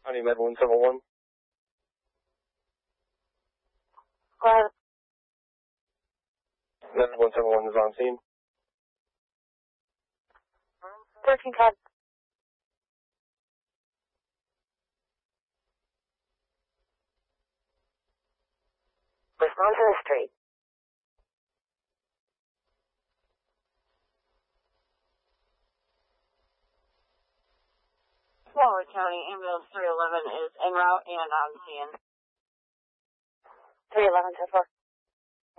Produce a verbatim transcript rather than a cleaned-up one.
County Med one seven one. Go ahead. Med one seven one is on scene. thirteen cod. Respond to the street. Waller County Ambulance three eleven is en route and on scene. three eleven so far.